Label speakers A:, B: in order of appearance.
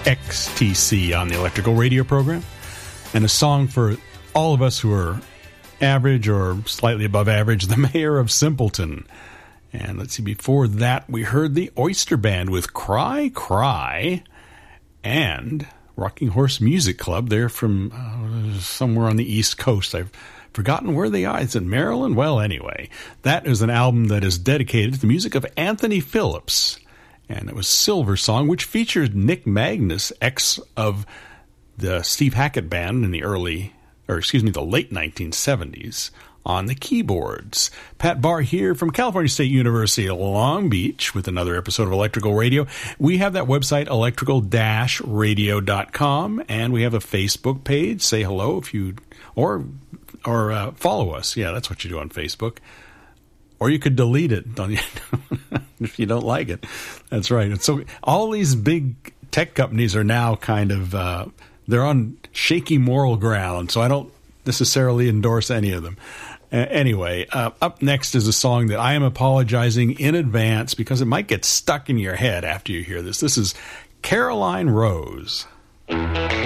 A: XTC on the Electrical Radio program, and a song for all of us who are average or slightly above average, The Mayor of Simpleton. And let's see, before that we heard the Oyster Band with Cry Cry, and Rocking Horse Music Club. They're from somewhere on the East Coast. I've forgotten where they are. It's in Maryland? Well, anyway, that is an album that is dedicated to the music of Anthony Phillips. And it was Silver Song, which featured Nick Magnus, ex of the Steve Hackett Band in the late 1970s, on the keyboards. Pat Barr here from California State University, Long Beach, with another episode of Electrical Radio. We have that website, electrical-radio.com, and we have a Facebook page. Say hello if you, or follow us. Yeah, that's what you do on Facebook. Or you could delete it if you don't like it. That's right. And so all these big tech companies are now kind of, they're on shaky moral ground, so I don't necessarily endorse any of them. Anyway, up next is a song that I am apologizing in advance because it might get stuck in your head after you hear this. This is Caroline Rose.
B: Thank